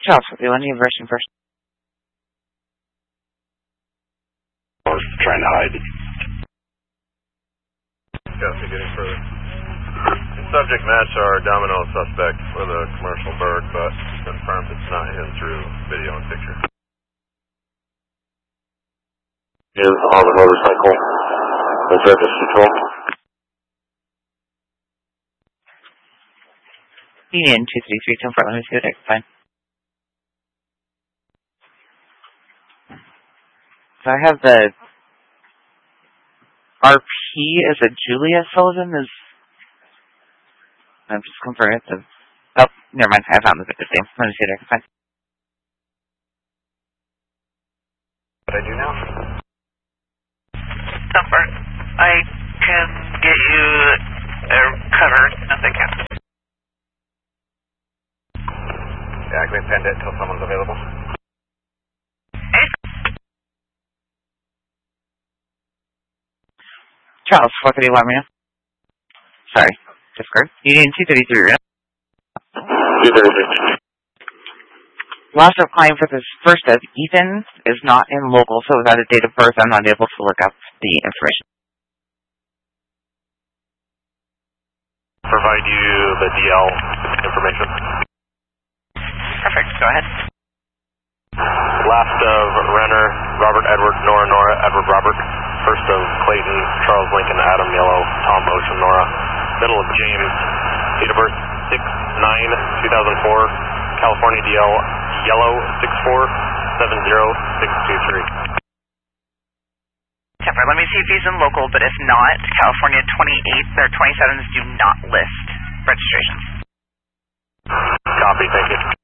Charles, you want your version first? I was trying to hide. Got me getting further. The subject match our domino suspect with a commercial bird, but confirmed it's not him through video and picture. Is on the motorcycle. The surface control. Union 233, confirm. Let me see what I can find. So I have the RP as a Julia Sullivan. I'm just confirming it. Oh, never mind. I found the victim's name. Let me see what I can find. What I do now? Comfort. I can get you covered if I can. Yeah, I can append it until someone's available. Charles, 431, man. Sorry, Discord. Union 233, right? 233. Last of claim for this first of Ethan is not in local, so without a date of birth, I'm not able to look up the information. Provide you the DL information. Perfect, go ahead. Last of Renner, Robert Edward, Nora Edward Robert. First of Clayton, Charles Lincoln, Adam Yellow, Tom Ocean, Nora. Middle of James. Date of birth 6/9/2004. California DL Yellow 6470623. Temper, let me see if he's in local, but if not, California 28th or 27s do not list registrations. Copy, thank you.